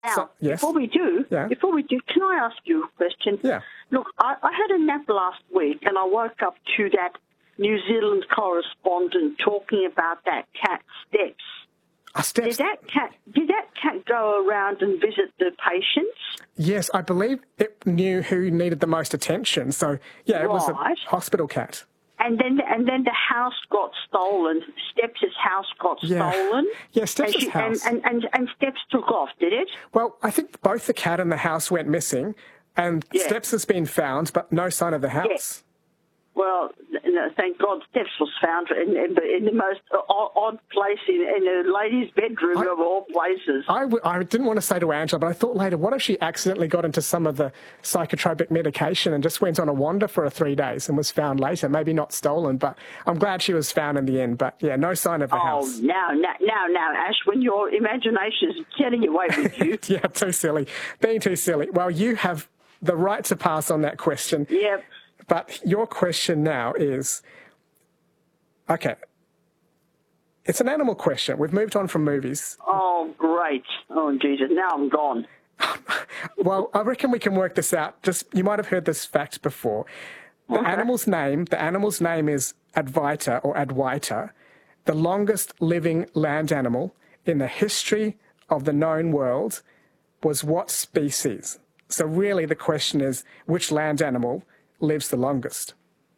Now, yes. before we do, can I ask you a question? Yeah. Look, I had a nap last week, and I woke up to that New Zealand correspondent talking about that cat, Steps. Steps. Did that cat go around and visit the patients? Yes, I believe it knew who needed the most attention. So, yeah, it was a hospital cat. And then the house got stolen. Steps' house got stolen. Yeah, Steps' house. And Steps took off, did it? Well, I think both the cat and the house went missing, and Steps has been found, but no sign of the house. Well, thank God Steps was found in the most odd place in a lady's bedroom of all places. I didn't want to say to Angela, but I thought later, what if she accidentally got into some of the psychotropic medication and just went on a wander for 3 days and was found later? Maybe not stolen, but I'm glad she was found in the end. But, yeah, no sign of the house. Oh, now, Ash, when your imagination is getting away with you. Yeah, too silly. Being too silly. Well, you have the right to pass on that question. Yep. But your question now is, okay, it's an animal question. We've moved on from movies. Oh, great. Oh, Jesus, now I'm gone. Well, I reckon we can work this out. You might have heard this fact before. The animal's name is Advaita or Adwaita, the longest living land animal in the history of the known world was what species? So really the question is, which land animal lives the longest?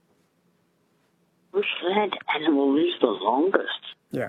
Which land animal lives the longest? Yeah.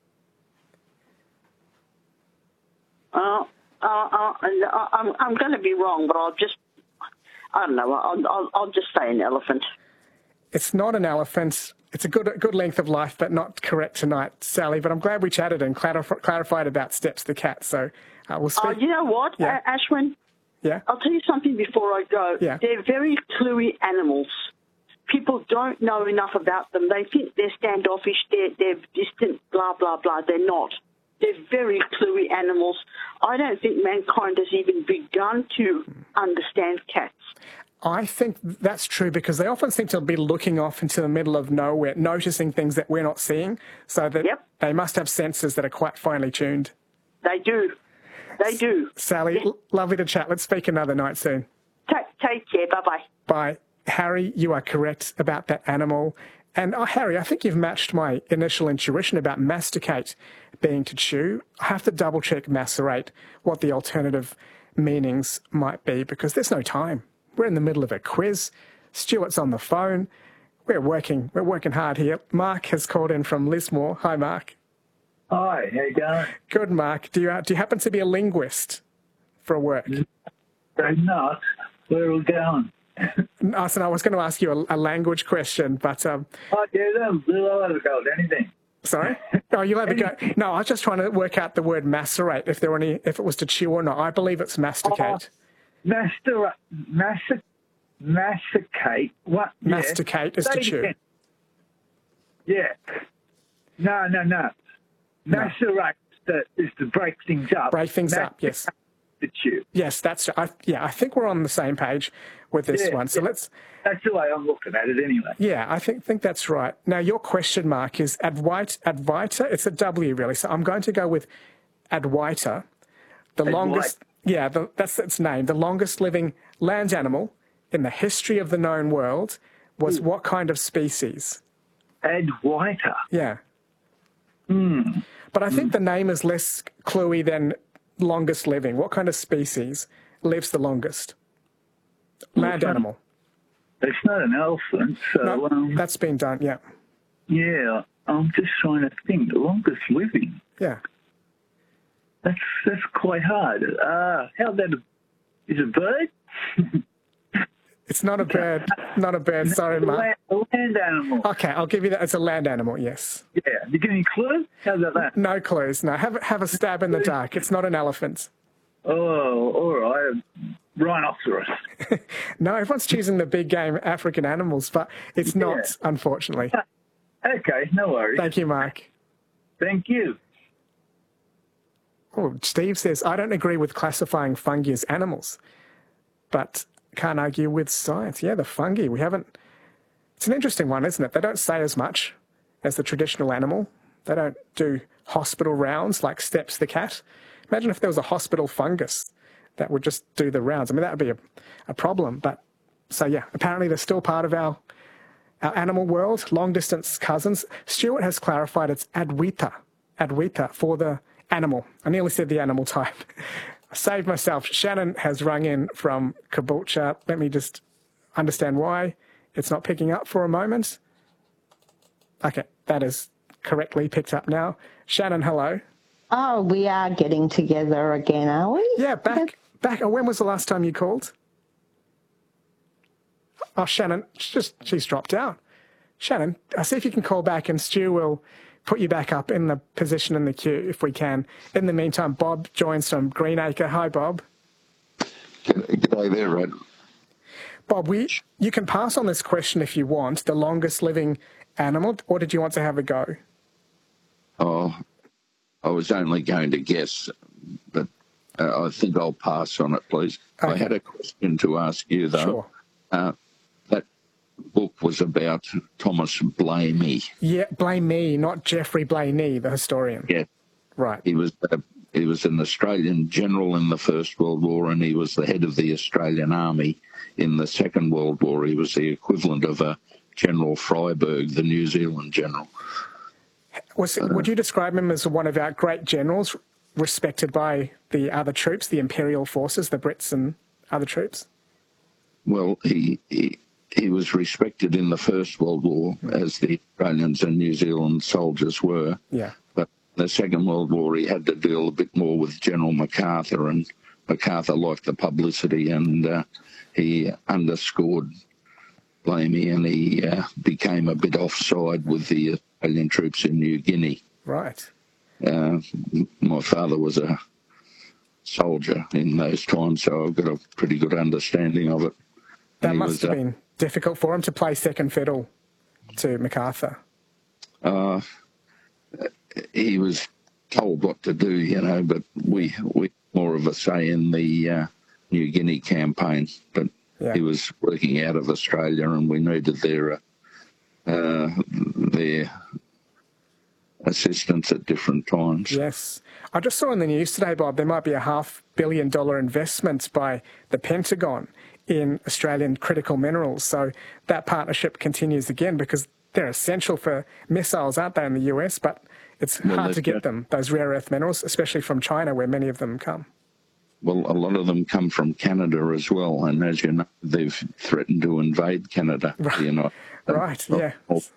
I'm going to be wrong, but I don't know. I'll just say an elephant. It's not an elephant. It's a good length of life, but not correct tonight, Sally. But I'm glad we chatted and clarified about Steps the cat. So we'll speak. You know what, Ashwin? Yeah. I'll tell you something before I go. Yeah. They're very cluey animals. People don't know enough about them. They think they're standoffish, they're distant, blah, blah, blah. They're not. They're very cluey animals. I don't think mankind has even begun to understand cats. I think that's true because they often seem to be looking off into the middle of nowhere, noticing things that we're not seeing, so that they must have senses that are quite finely tuned. They do. They do. Sally, lovely to chat. Let's speak another night soon. Take care. Bye-bye. Bye. Harry, you are correct about that animal. And, Harry, I think you've matched my initial intuition about masticate being to chew. I have to double-check macerate, what the alternative meanings might be, because there's no time. We're in the middle of a quiz. Stuart's on the phone. We're working hard here. Mark has called in from Lismore. Hi, Mark. Hi, how you going? Good, Mark. Do you happen to be a linguist for work? I'm not. Where are we going? I was going to ask you a language question, but... I'll let it go with anything. Sorry? Oh, you'll have to go. No, I was just trying to work out the word macerate, if it was to chew or not. I believe it's masticate. Masticate. What? Masticate is to chew. Again. Yeah. No. Macerate is to break things up. Break things up, yes. To chew. Yes, I think we're on the same page with this one. So let's... That's the way I'm looking at it anyway. Yeah, I think that's right. Now, your question mark is Adwaita. It's a W, really. So I'm going to go with Adwaita. The longest... Yeah, that's its name. The longest living land animal in the history of the known world was what kind of species? Adwaita. Yeah. But I think the name is less cluey than longest living. What kind of species lives the longest? Land animal. It's not an elephant, so... No, that's been done, yeah. Yeah, I'm just trying to think. The longest living? Yeah. That's quite hard. How about is it a bird? It's not a bird. Not a bird. Sorry, Mark. A land animal. Okay, I'll give you that. It's a land animal, yes. Yeah. You get any clues? How's that? No clues, no. Have a stab in the dark. It's not an elephant. Oh, all right. Rhinoceros. No, everyone's choosing the big game African animals, but it's not, unfortunately. Okay, no worries. Thank you, Mark. Thank you. Oh, Steve says, I don't agree with classifying fungi as animals, but can't argue with science. Yeah, the fungi, it's an interesting one, isn't it? They don't say as much as the traditional animal. They don't do hospital rounds like Steps the cat, Imagine if there was a hospital fungus that would just do the rounds. I mean, that would be a problem. But so, yeah, apparently they're still part of our animal world, long-distance cousins. Stuart has clarified it's Adwaita for the animal. I nearly said the animal type. I saved myself. Shannon has rung in from Caboolture. Let me just understand why it's not picking up for a moment. Okay, that is correctly picked up now. Shannon, hello. Oh, we are getting together again, are we? Yeah, back. Oh, when was the last time you called? Oh, Shannon, she's dropped out. Shannon, I see if you can call back, and Stu will put you back up in the position in the queue if we can. In the meantime, Bob joins from Greenacre. Hi, Bob. G'day there, Rod. Bob, you can pass on this question if you want, the longest living animal, or did you want to have a go? Oh, I was only going to guess, but I think I'll pass on it, please. Okay. I had a question to ask you, though. Sure. That book was about Thomas Blamey. Yeah, Blamey, not Geoffrey Blainey, the historian. Yeah. Right. He was an Australian general in the First World War, and he was the head of the Australian Army in the Second World War. He was the equivalent of a General Freyberg, the New Zealand general. Would you describe him as one of our great generals, respected by the other troops, the Imperial forces, the Brits and other troops? Well, he was respected in the First World War, as the Australians and New Zealand soldiers were. Yeah. But in the Second World War, he had to deal a bit more with General MacArthur, and MacArthur liked the publicity, and he underscored Blamey, and he became a bit offside with the Australian troops in New Guinea. Right. My father was a soldier in those times, so I've got a pretty good understanding of it. That must have been difficult for him to play second fiddle to MacArthur. He was told what to do, but we more of a say in the New Guinea campaign. But yeah. He was working out of Australia, and we needed their assistance at different times. Yes. I just saw in the news today, Bob, there might be a $500 million investment by the Pentagon in Australian critical minerals. So that partnership continues again, because they're essential for missiles, aren't they, in the US? But it's hard to get them, those rare earth minerals, especially from China, where many of them come. Well, a lot of them come from Canada as well, and as you know, they've threatened to invade Canada. Right, right, yeah.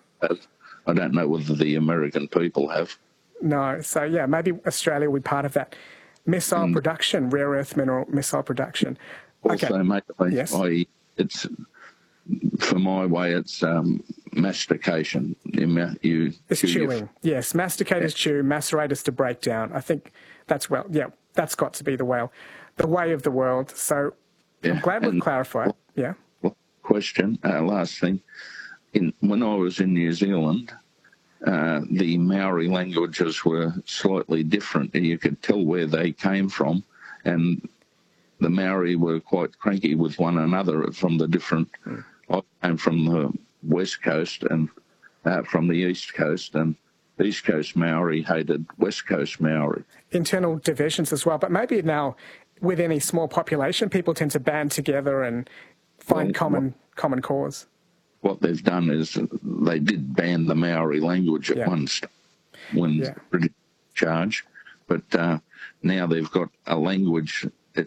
I don't know whether the American people have. No, so yeah, maybe Australia will be part of that missile production, rare earth mineral missile production. Also, okay. mate, yes. It's for my way, it's mastication. It's chewing. Yes, masticate is chew, macerate is to break down. I think that's that's got to be the way of the world. So yeah. I'm glad we've clarified. Yeah. Question, last thing. When I was in New Zealand, the Maori languages were slightly different, and you could tell where they came from, and the Maori were quite cranky with one another from the different... I came from the West Coast and from the East Coast, and East Coast Maori hated West Coast Maori. Internal divisions as well, but maybe now with any small population, people tend to band together and find common cause. What they've done is they did ban the Maori language at one stage when the British charge, but now they've got a language.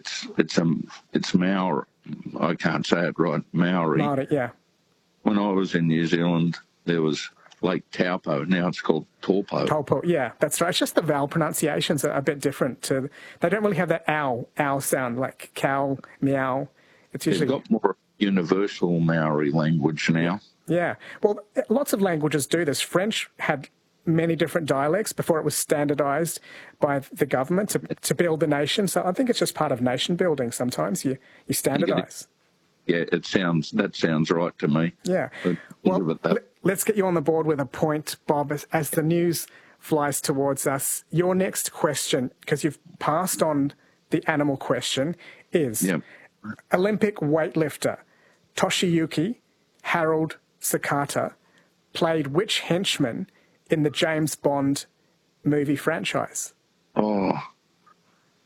It's Maori. I can't say it right. Maori. Maori, yeah. When I was in New Zealand, there was Lake Taupo. Now it's called Taupo. Taupo, yeah, that's right. It's just the vowel pronunciations are a bit different. They don't really have that ow sound like cow, meow. It's usually they've got more universal Maori language now. Yeah. Well, lots of languages do this. French had many different dialects before it was standardized by the government to build the nation. So I think it's just part of nation building. Sometimes you standardize. Yeah, that sounds right to me. Yeah. Well, let's get you on the board with a point, Bob, as the news flies towards us. Your next question, because you've passed on the animal question, is Olympic weightlifter Toshiyuki Harold Sakata played which henchman in the James Bond movie franchise? Oh,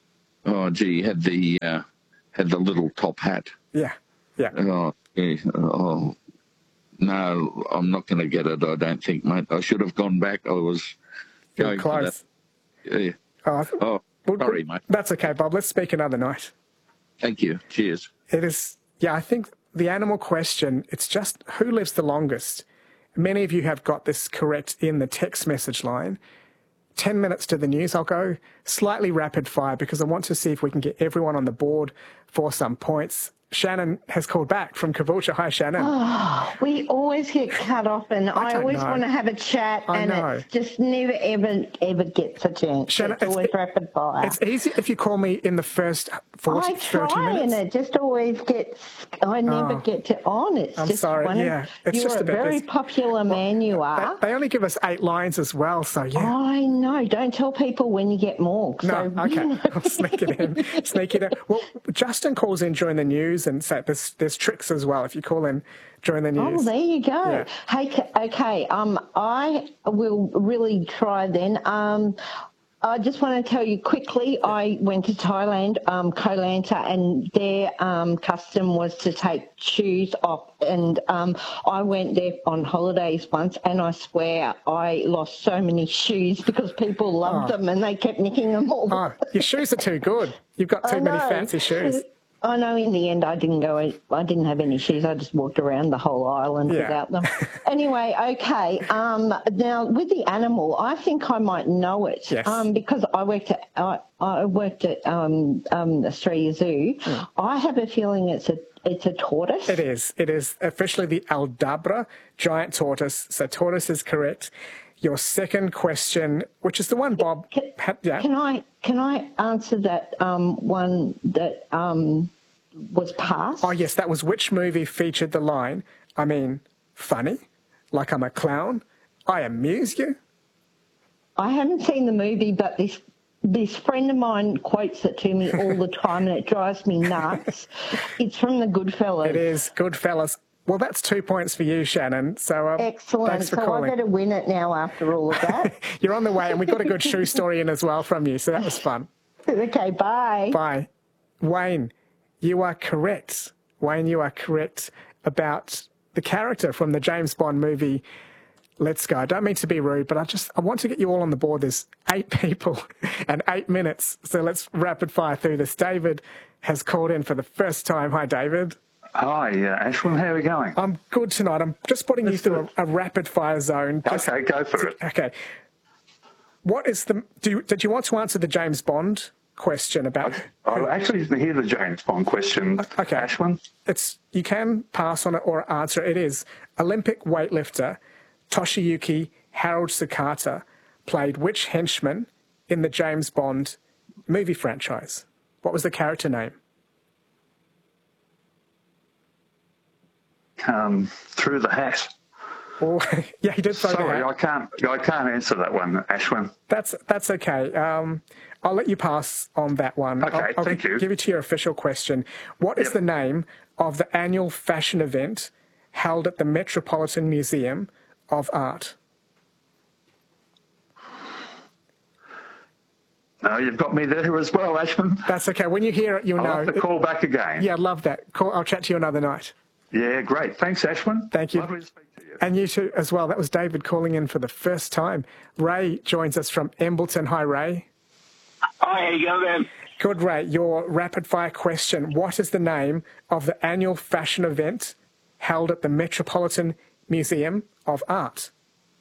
Oh, gee, had the little top hat. Yeah, yeah. Oh, yeah. Oh, no, I'm not going to get it. I don't think, mate. I should have gone back. I was You're going for close. that. Yeah. Oh, Sorry, mate. That's okay, Bob. Let's speak another night. Thank you. Cheers. It is, yeah, I think the animal question, it's just who lives the longest? Many of you have got this correct in the text message line. 10 minutes to the news. I'll go slightly rapid fire because I want to see if we can get everyone on the board for some points. Shannon has called back from Caboolture. Hi, Shannon. Oh, we always get cut off, and I always want to have a chat, and it just never, ever gets a chance. Shannon, it's always rapid fire. It's easy if you call me in the first 30 minutes. I try, and it just always gets, I never get to on. It's I'm just sorry, yeah. It's you're a very popular man, you are. They only give us 8 lines as well, so yeah. I know. Don't tell people when you get more. No, so, okay. I'll sneak it in. Sneak it in. Well, Justin calls in during the news, and so there's tricks as well if you call in during the news. Oh, there you go. Yeah. Hey, okay. I will really try then. I just want to tell you quickly, I went to Thailand, Koh Lanta, and their custom was to take shoes off. And I went there on holidays once, and I swear I lost so many shoes because people loved them and they kept nicking them all. Oh, your shoes are too good. You've got too many fancy shoes. I know in the end I didn't have any shoes. I just walked around the whole island without them. Anyway, okay. Now, with the animal, I think I might know it. Yes. Because I worked at Australia Zoo. Mm. I have a feeling it's a tortoise. It is. It is officially the Aldabra giant tortoise. So tortoise is correct. Your second question, which is the one Bob had. Yeah. Can I answer that one that was passed? Oh, yes, that was which movie featured the line, I mean, funny, like I'm a clown, I amuse you? I haven't seen the movie, but this friend of mine quotes it to me all the time, and it drives me nuts. It's from the Goodfellas. It is Goodfellas. Well, that's 2 points for you, Shannon. So excellent. Thanks for calling. I better win it now after all of that. You're on the way, and we got a good shoe story in as well from you, so that was fun. Okay, bye. Bye. Wayne, you are correct. Wayne, you are correct about the character from the James Bond movie Let's Go. I don't mean to be rude, but I want to get you all on the board. There's 8 people and 8 minutes, so let's rapid fire through this. David has called in for the first time. Hi, David. Hi, Ashwin. How are we going? I'm good tonight. I'm just putting you through a rapid-fire zone. Okay, go for it. Okay. What is did you want to answer the James Bond question about... I actually didn't hear the James Bond question, okay. Ashwin. You can pass on it or answer it. It is Olympic weightlifter Toshiyuki Harold Sakata played which henchman in the James Bond movie franchise? What was the character name? Through the hat. Oh, yeah, he did throw the hat. I can't answer that one, Ashwin. That's okay. I'll let you pass on that one. Okay, I'll thank you. Give it to your official question. What is the name of the annual fashion event held at the Metropolitan Museum of Art? No, you've got me there as well, Ashwin. That's okay. When you hear it, you'll know. I'll have to call back again. Yeah, love that. I'll chat to you another night. Yeah, great. Thanks, Ashwin. Thank you. Lovely to speak to you. And you too as well. That was David calling in for the first time. Ray joins us from Embleton. Hi, Ray. Hi, how you going, man? Good, Ray. Your rapid-fire question. What is the name of the annual fashion event held at the Metropolitan Museum of Art?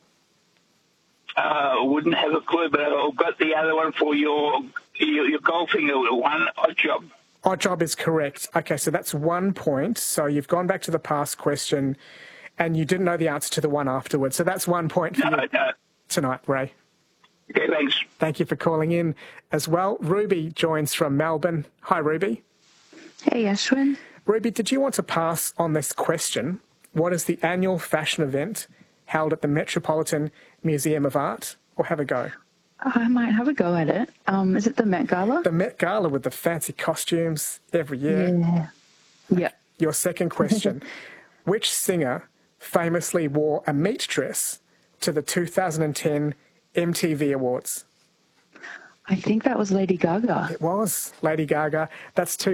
Wouldn't have a clue, but I've got the other one for your golfing one, Odd Job. Odd Job is correct. Okay, so that's 1 point. So you've gone back to the past question, and you didn't know the answer to the one afterwards. So that's 1 point for you tonight, Ray. Okay, thanks. Thank you for calling in as well. Ruby joins from Melbourne. Hi, Ruby. Hey, Ashwin. Ruby, did you want to pass on this question? What is the annual fashion event held at the Metropolitan Museum of Art? Or have a go? I might have a go at it. Is it the Met Gala? The Met Gala with the fancy costumes every year. Yeah. Yeah. Your second question. Which singer famously wore a meat dress to the 2010 MTV Awards? I think that was Lady Gaga. It was Lady Gaga. That's two